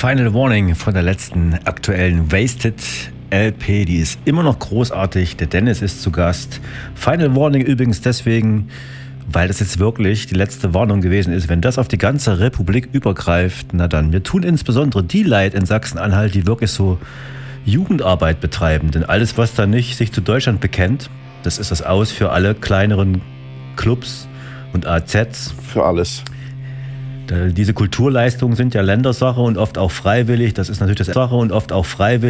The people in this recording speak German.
Final Warning von der letzten aktuellen Wasted LP, die ist immer noch großartig. Der Dennis ist zu Gast. Final Warning übrigens deswegen, weil das jetzt wirklich die letzte Warnung gewesen ist. Wenn das auf die ganze Republik übergreift, na dann, wir tun insbesondere die leid in Sachsen-Anhalt, die wirklich so Jugendarbeit betreiben. Denn alles, was da nicht sich zu Deutschland bekennt, das ist das Aus für alle kleineren Clubs und AZs. Für alles. Diese Kulturleistungen sind ja Ländersache und oft auch freiwillig. Das ist natürlich das Sache und oft auch freiwillig.